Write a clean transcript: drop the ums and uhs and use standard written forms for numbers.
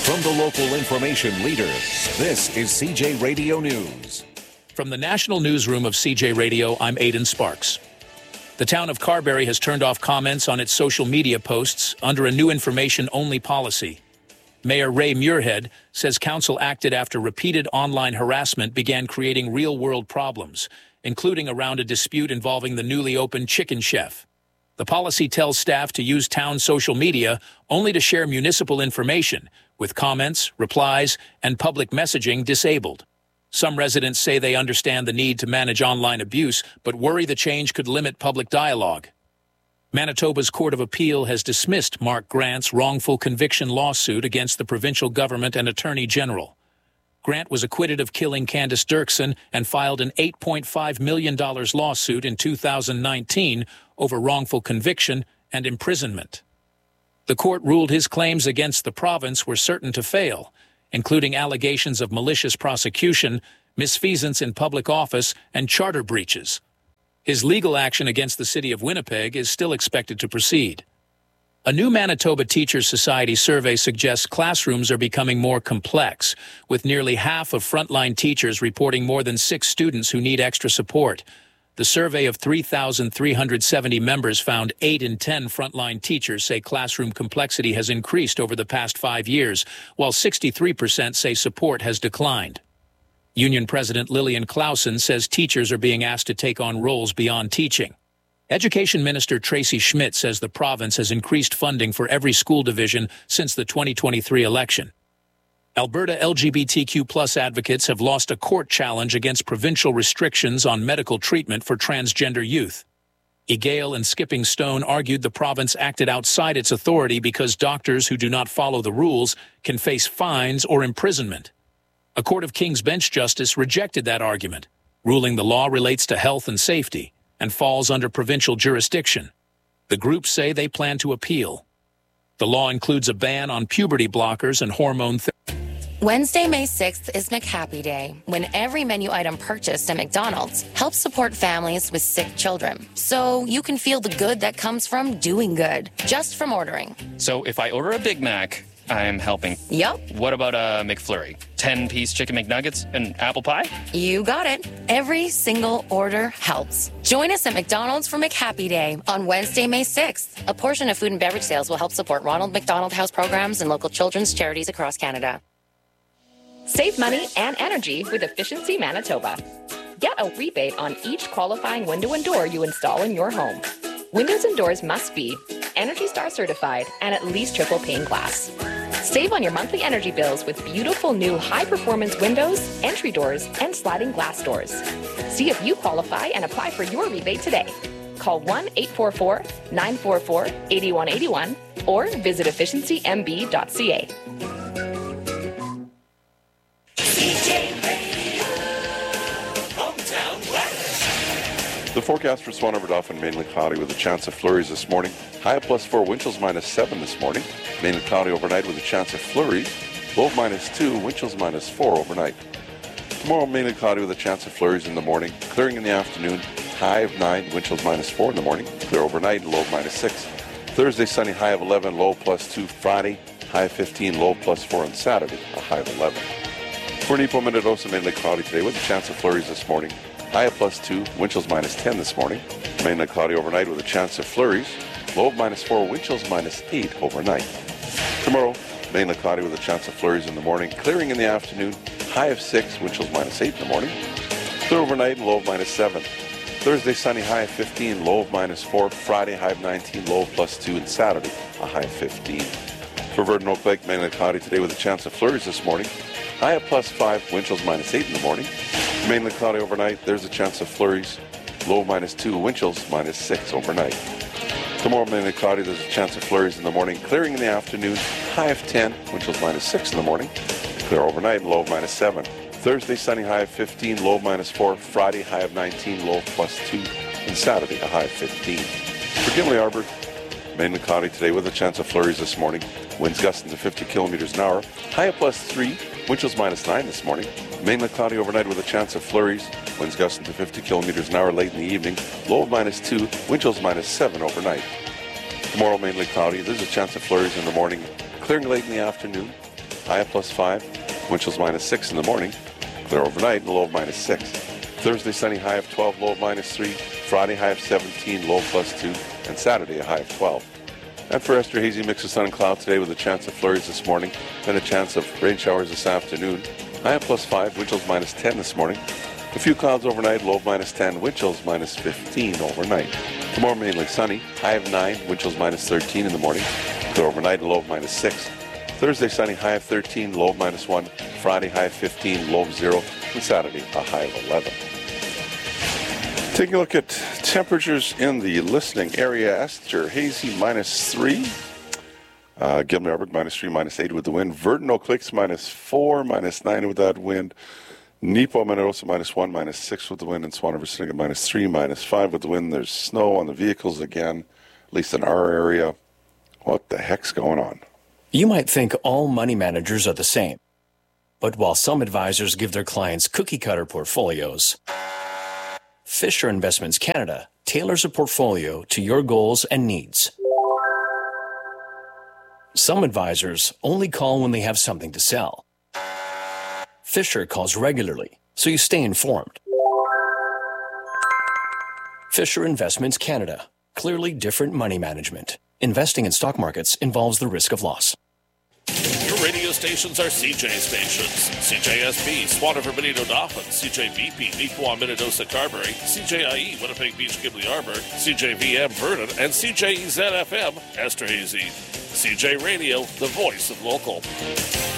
From the local information leader, this is CJ Radio News. From the National Newsroom of CJ Radio, I'm Aidan Sparks. The town of Carberry has turned off comments on its social media posts under a new information-only policy. Mayor Ray Muirhead says council acted after repeated online harassment began creating real-world problems, including around a dispute involving the newly opened Chicken Chef. The policy tells staff to use town social media only to share municipal information, with comments, replies, and public messaging disabled. Some residents say they understand the need to manage online abuse, but worry the change could limit public dialogue. Manitoba's Court of Appeal has dismissed Mark Grant's wrongful conviction lawsuit against the provincial government and Attorney General. Grant was acquitted of killing Candace Dirksen and filed an $8.5 million lawsuit in 2019 over wrongful conviction and imprisonment. The court ruled his claims against the province were certain to fail, including allegations of malicious prosecution, misfeasance in public office, and charter breaches. His legal action against the city of Winnipeg is still expected to proceed. A new Manitoba Teachers Society survey suggests classrooms are becoming more complex, with nearly half of frontline teachers reporting more than 6 students who need extra support. The survey of 3,370 members found 8 in 10 frontline teachers say classroom complexity has increased over the past 5 years, while 63% say support has declined. Union President Lillian Clausen says teachers are being asked to take on roles beyond teaching. Education Minister Tracy Schmidt says the province has increased funding for every school division since the 2023 election. Alberta LGBTQ+ advocates have lost a court challenge against provincial restrictions on medical treatment for transgender youth. Egale and Skipping Stone argued the province acted outside its authority because doctors who do not follow the rules can face fines or imprisonment. A Court of King's Bench justice rejected that argument, ruling the law relates to health and safety and falls under provincial jurisdiction. The groups say they plan to appeal. The law includes a ban on puberty blockers and hormone therapy. Wednesday, May 6th is McHappy Day, when every menu item purchased at McDonald's helps support families with sick children. So you can feel the good that comes from doing good, just from ordering. So if I order a Big Mac, I'm helping. Yup. What about a McFlurry? 10-piece chicken McNuggets and apple pie? You got it. Every single order helps. Join us at McDonald's for McHappy Day on Wednesday, May 6th. A portion of food and beverage sales will help support Ronald McDonald House programs and local children's charities across Canada. Save money and energy with Efficiency Manitoba. Get a rebate on each qualifying window and door you install in your home. Windows and doors must be Energy Star certified and at least triple pane glass. Save on your monthly energy bills with beautiful new high-performance windows, entry doors, and sliding glass doors. See if you qualify and apply for your rebate today. Call 1-844-944-8181 or visit efficiencymb.ca. The forecast for Swan River Dauphin, mainly cloudy with a chance of flurries this morning. High of +4, wind chills -7 this morning. Mainly cloudy overnight with a chance of flurries. Low of -2, wind chills -4 overnight. Tomorrow, mainly cloudy with a chance of flurries in the morning. Clearing in the afternoon. High of 9, wind chills -4 in the morning. Clear overnight, low of -6. Thursday, sunny, high of 11, low +2. Friday, high of 15, low +4 on Saturday, a high of 11. For Nipo Minnedosa, mainly cloudy today with a chance of flurries this morning. High of +2, wind chills -10 this morning. Mainly cloudy overnight with a chance of flurries. Low of -4, wind chills -8 overnight. Tomorrow, mainly cloudy with a chance of flurries in the morning. Clearing in the afternoon. High of 6, wind chills -8 in the morning. Clear overnight and low of -7. Thursday, sunny, high of 15, low of -4. Friday, high of 19, low of +2. And Saturday, a high of 15. For Verdon Oak Lake, mainly cloudy today with a chance of flurries this morning. High of +5, wind chills -8 in the morning. Mainly cloudy overnight. There's a chance of flurries. Low of -2, wind chills -6 overnight. Tomorrow, mainly cloudy. There's a chance of flurries in the morning. Clearing in the afternoon. High of 10, wind chills -6 in the morning. Clear overnight and low of -7. Thursday, sunny, high of 15, low of -4. Friday, high of 19, low of +2. And Saturday, a high of 15. For Gimli Arbor, mainly cloudy today with a chance of flurries this morning. Winds gusting to 50 kilometers an hour. High of +3, wind chills -9 this morning. Mainly cloudy overnight with a chance of flurries. Winds gusting to 50 kilometers an hour late in the evening. Low of -2, wind chills -7 overnight. Tomorrow, mainly cloudy. There's a chance of flurries in the morning. Clearing late in the afternoon. high of +5, wind chills -6 in the morning. Clear overnight and low of -6. Thursday, sunny, high of 12, low of -3. Friday, high of 17, low of +2. And Saturday, a high of 12. And for Esther, hazy mix of sun and cloud today with a chance of flurries this morning, then a chance of rain showers this afternoon. High of +5, wind chills -10 this morning. A few clouds overnight, low of -10, wind chills -15 overnight. Tomorrow, mainly sunny, high of 9, wind chills -13 in the morning. Clear overnight, low of -6. Thursday, sunny, high of 13, low of -1. Friday, high of 15, low of 0. And Saturday, a high of 11. Taking a look at temperatures in the listening area. Esther, hazy -3. Gilman-Arbor -3, -8 with the wind. Verdun, Oak Lakes -4, -9 with that wind. Nepo, Manitosa -1, -6 with the wind. And Swan River sitting at -3, -5 with the wind. There's snow on the vehicles again, at least in our area. What the heck's going on? You might think all money managers are the same. But while some advisors give their clients cookie-cutter portfolios, Fisher Investments Canada tailors a portfolio to your goals and needs. Some advisors only call when they have something to sell. Fisher calls regularly, so you stay informed. Fisher Investments Canada. Clearly different money management. Investing in stock markets involves the risk of loss. Your radio stations are CJ stations. CJSB, Swan River, Benito, Dauphin. CJVP, Neepawa, Minnedosa, Carberry. CJIE, Winnipeg Beach, Ghibli Arbor. CJVM, Vernon. And CJEZ-FM, Esterhazy. CJ Radio, the voice of local.